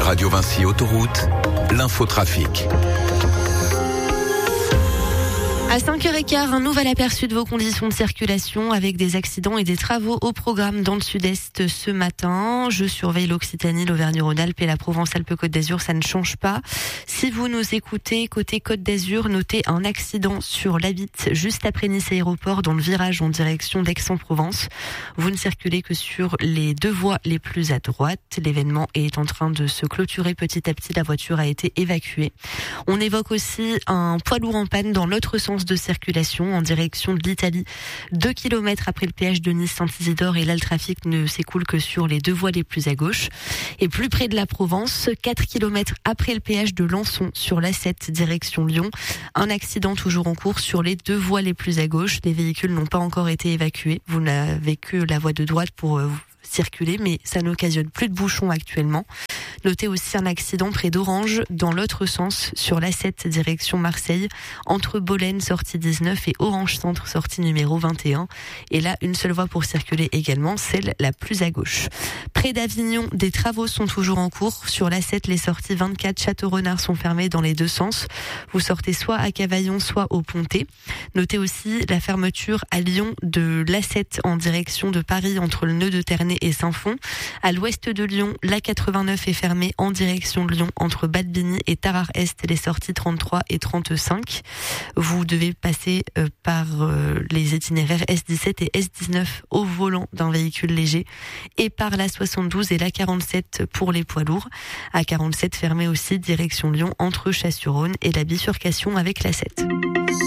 Radio Vinci Autoroute, l'infotrafic. À 5h15, un nouvel aperçu de vos conditions de circulation avec des accidents et des travaux au programme dans le sud-est ce matin. Je surveille l'Occitanie, l'Auvergne-Rhône-Alpes et la Provence-Alpes-Côte d'Azur, ça ne change pas. Si vous nous écoutez, côté Côte d'Azur, notez un accident sur l'A8 juste après Nice Aéroport dans le virage en direction d'Aix-en-Provence. Vous ne circulez que sur les deux voies les plus à droite. L'événement est en train de se clôturer petit à petit. La voiture a été évacuée. On évoque aussi un poids lourd en panne dans l'autre sens de circulation en direction de l'Italie. 2 km après le péage de Nice-Saint-Isidore et là le trafic ne s'écoule que sur les deux voies les plus à gauche. Et plus près de la Provence, 4 km après le péage de Lançon sur l'A7 direction Lyon. Un accident toujours en cours sur les deux voies les plus à gauche. Les véhicules n'ont pas encore été évacués. Vous n'avez que la voie de droite pour circuler, mais ça n'occasionne plus de bouchons actuellement. Notez aussi un accident près d'Orange, dans l'autre sens, sur l'A7 direction Marseille, entre Bolène, sortie 19, et Orange Centre, sortie numéro 21. Et là, une seule voie pour circuler également, celle la plus à gauche. Près d'Avignon, des travaux sont toujours en cours. Sur l'A7, les sorties 24 Château-Renard sont fermées dans les deux sens. Vous sortez soit à Cavaillon, soit au Pontet. Notez aussi la fermeture à Lyon de l'A7 en direction de Paris, entre le nœud de Ternay et Saint-Fond. À l'ouest de Lyon, l'A89 est fermée en direction de Lyon entre Balbigny et Tarare-Est, les sorties 33 et 35. Vous devez passer par les itinéraires S17 et S19 au volant d'un véhicule léger et par la 72 et la 47 pour les poids lourds. À 47 fermée aussi direction Lyon entre Chasse-sur-Rhône et la bifurcation avec la 7.